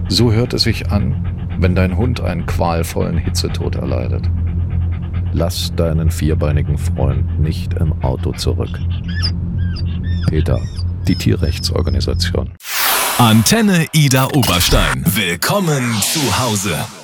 So hört es sich an, wenn dein Hund einen qualvollen Hitzetod erleidet. Lass deinen vierbeinigen Freund nicht im Auto zurück. PETA, die Tierrechtsorganisation. Antenne Ida Oberstein. Willkommen zu Hause.